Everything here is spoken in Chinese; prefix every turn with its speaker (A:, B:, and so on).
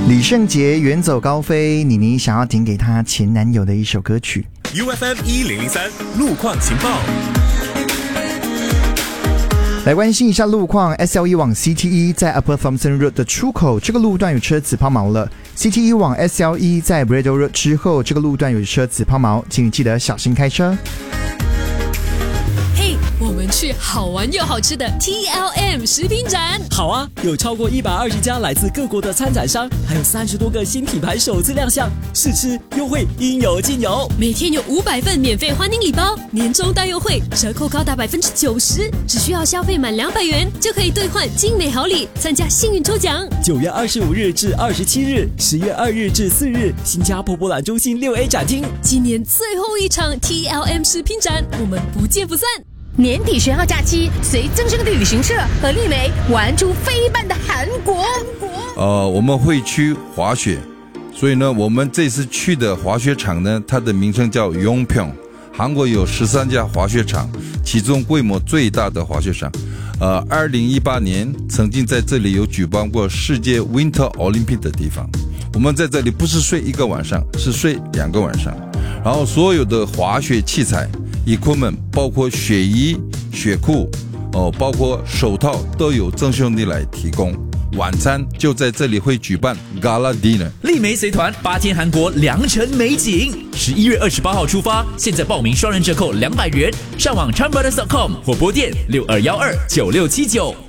A: 李圣杰远走高飞，妮妮想要点给她前男友的一首歌曲。
B: UFM 1003路况情报。
A: 来关心一下路况 ，SLE 往 CT1 在 Upper Thomson Road 的出口，这个路段有车子抛锚了。CT1 往 SLE 在 Bradle Road 之后，这个路段有车子抛锚，请你记得小心开车。
C: 我们去好玩又好吃的 TLM 食品展。
D: 好啊，有超过120家来自各国的参展商，还有30多个新品牌首次亮相，试吃优惠应有尽有。
C: 每天有500份免费欢迎礼包，年终大优惠，折扣高达90%，只需要消费满200元就可以兑换精美好礼，参加幸运抽奖。
D: 9月25日至27日，10月2日至4日，新加坡博览中心6A 展厅。
C: 今年最后一场 TLM 食品展，我们不见不散。
E: 年底10号假期，随增生的旅行社和丽梅玩出飞一般的韩国。
F: 我们会去滑雪，所以呢，我们这次去的滑雪场呢，它的名称叫 Yongpyeong。韩国有13家滑雪场，其中规模最大的滑雪场。2018年曾经在这里有举办过世界 Winter Olympic 的地方。我们在这里不是睡1个晚上，是睡2个晚上。然后所有的滑雪器材equipment 包括雪衣、雪裤，包括手套都有曾兄弟来提供。晚餐就在这里会举办 Gala Dinner。
G: 丽梅随团8天韩国良辰美景，11月28号出发，现在报名双人折扣200元，上网 charmbrothers.com 或拨电62129679。